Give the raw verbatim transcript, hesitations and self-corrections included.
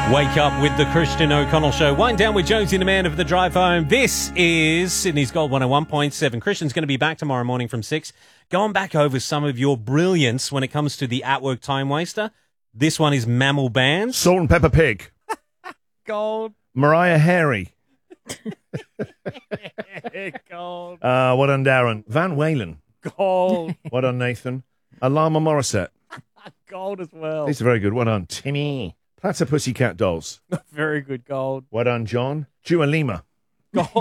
Wake up with the Christian O'Connell Show. Wind down with Jonesy the Man of the Drive Home. This is Sydney's Gold one oh one point seven. Christian's going to be back tomorrow morning from six. Going back over some of your brilliance when it comes to the at-work time waster. This one is Mammal Bands. Salt and Pepper Pig. Gold. Mariah Harry. Gold. Uh, what on Darren? Van Walen. Gold. What on Nathan? Alama Morissette. Gold as well. These are very good. What on Timmy? Platypussycat Dolls. Very good, gold. What on John? Dua Lima. Gold.